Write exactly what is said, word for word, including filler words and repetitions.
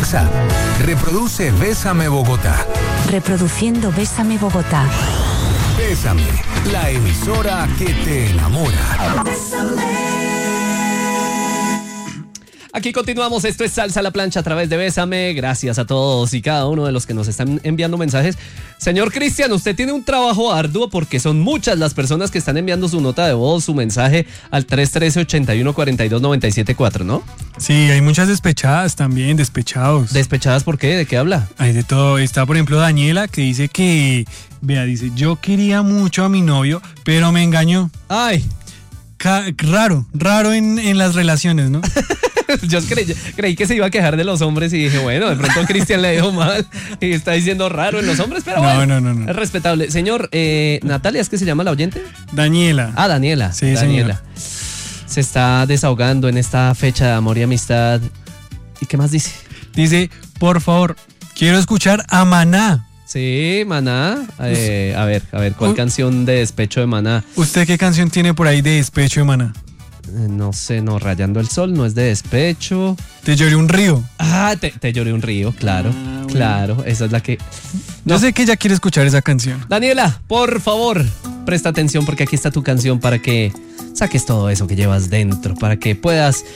Salsa. Reproduce Bésame Bogotá. Reproduciendo Bésame Bogotá. Bésame, la emisora que te enamora. Aquí continuamos, esto es Salsa a la Plancha a través de Bésame. Gracias a todos y cada uno de los que nos están enviando mensajes. Señor Cristian, usted tiene un trabajo arduo porque son muchas las personas que están enviando su nota de voz, su mensaje al tres uno tres, ocho uno, cuatro dos, nueve siete cuatro, ¿no? Sí, hay muchas despechadas también, despechados. ¿Despechadas por qué? ¿De qué habla? Hay de todo. Está, por ejemplo, Daniela, que dice que, vea, dice, yo quería mucho a mi novio, pero me engañó. Ay. Ca- raro, raro en, en las relaciones, ¿no? Yo creí, creí que se iba a quejar de los hombres y dije, bueno, de pronto Cristian le dijo mal y está diciendo raro en los hombres, pero No, bueno, no, no, no. es respetable. Señor, eh, Natalia, ¿es que se llama la oyente? Daniela. Ah, Daniela. Sí, Daniela. Se está desahogando en esta fecha de amor y amistad. ¿Y qué más dice? Dice, por favor, quiero escuchar a Maná. Sí, Maná. Eh, a ver, a ver, ¿cuál Uh. canción de despecho de Maná? ¿Usted qué canción tiene por ahí de despecho de Maná? Eh, no sé, no, Rayando el Sol, no es de despecho. Te lloré un río. Ah, te, te lloré un río, claro, Ah, bueno. claro, esa es la que... Yo No. sé que ella quiere escuchar esa canción. Daniela, por favor, presta atención porque aquí está tu canción para que saques todo eso que llevas dentro, para que puedas